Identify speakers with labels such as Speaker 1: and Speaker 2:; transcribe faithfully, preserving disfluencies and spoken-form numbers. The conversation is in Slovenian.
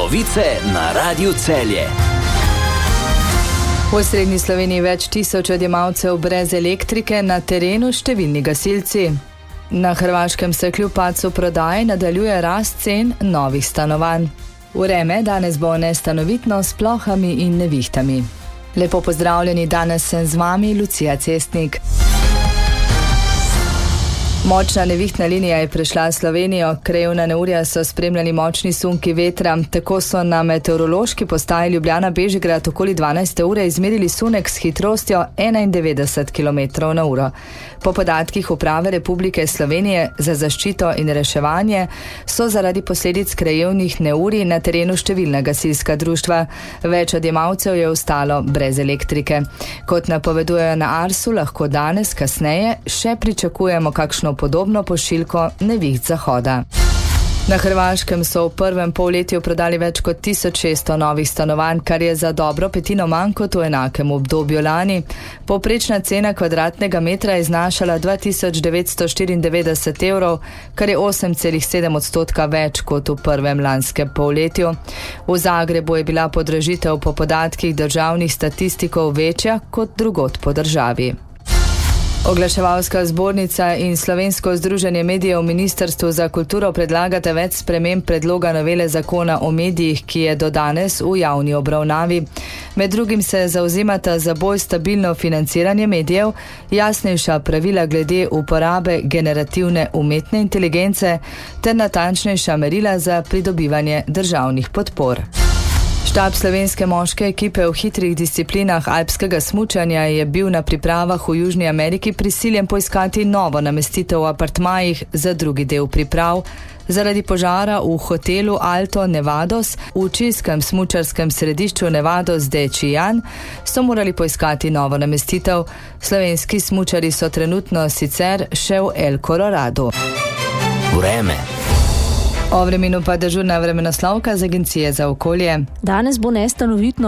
Speaker 1: Novice na Radiu Celje.
Speaker 2: V osrednji Sloveniji več tisoč odjemalcev brez elektrike, na terenu številni gasilci. Na Hrvaškem se kljub padcu prodaje nadaljuje rast cen novih stanovanj. Vreme danes bo nestanovitno s plohami in nevihtami. Lepo pozdravljeni, danes sem z vami Lucija Cestnik. Močna nevihtna linija je prešla Slovenijo, krajevna neurja so spremljali močni sunki vetra, tako so na meteorološki postaji Ljubljana Bežigrad okoli dvanajste ure izmerili sunek s hitrostjo enaindevetdeset kilometrov na uro. Po podatkih Uprave Republike Slovenije za zaščito in reševanje so zaradi posledic krajevnih neurij na terenu številna gasilska društva. Več odjemalcev je ostalo brez elektrike. Kot napovedujejo na Arsu, lahko danes, kasneje, še pričakujemo kakšno podobno pošiljko neviht zahoda. Na Hrvaškem so v prvem polletju prodali več kot tisoč šeststo novih stanovanj, kar je za dobro petino manj kot v enakem obdobju lani. Povprečna cena kvadratnega metra je znašala dva tisoč devetsto štiriindevetdeset evrov, kar je osem celih sedem odstotka več kot v prvem lanskem polletju. V Zagrebu je bila podražitev po podatkih državnih statistikov večja kot drugod po državi. Oglaševalska zbornica in Slovensko združenje medijev Ministrstvu za kulturo predlagata več sprememb predloga novele zakona o medijih, ki je do danes v javni obravnavi. Med drugim se zauzemata za bolj stabilno financiranje medijev, jasnejša pravila glede uporabe generativne umetne inteligence ter natančnejša merila za pridobivanje državnih podpor. Štab slovenske moške ekipe v hitrih disciplinah alpskega smučanja je bil na pripravah v Južni Ameriki prisiljen poiskati novo namestitev v apartmajih za drugi del priprav. Zaradi požara v hotelu Alto Nevados v čilskem smučarskem središču Nevados de Chillán so morali poiskati novo namestitev. Slovenski smučari so trenutno sicer še v El Coloradu.
Speaker 1: Vreme.
Speaker 2: O vremenu pa dežurna vremenoslovka z Agencije za okolje.
Speaker 3: Danes bo nestanovitno